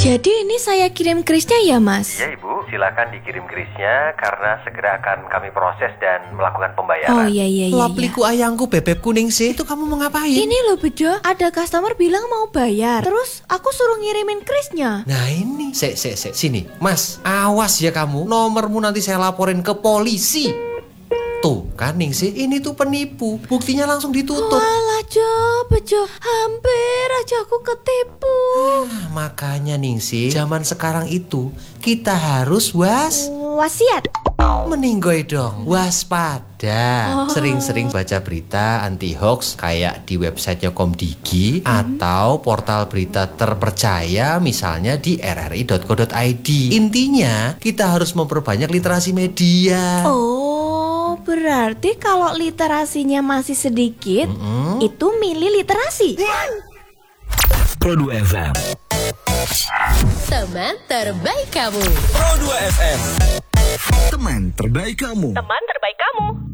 Jadi ini saya kirim krisnya ya, Mas? Iya Ibu, silakan dikirim krisnya karena segera akan kami proses dan melakukan pembayaran. Oh iya. Lapliku ayangku bebek kuning sih. Itu kamu mau ngapain? Ini loh Bejo, ada customer bilang mau bayar. Terus aku suruh ngirimin krisnya. Nah ini, sini. Mas, awas ya kamu. Nomormu nanti saya laporin ke polisi. Tuh kan Ningsih, ini tuh penipu. Buktinya langsung ditutup. Walah Bejo, hampir aja aku ketipu. Makanya Ningsih, zaman sekarang itu kita harus Wasiat. meninggoy dong, waspada. Sering-sering baca berita anti hoax kayak di websitenya Komdigi atau portal berita terpercaya misalnya di rri.co.id. Intinya kita harus memperbanyak literasi media. Oh, berarti kalau literasinya masih sedikit, itu milih literasi. Pro 2 FM. Teman terbaik kamu. Pro 2 FM. Teman terbaik kamu. Teman terbaik kamu.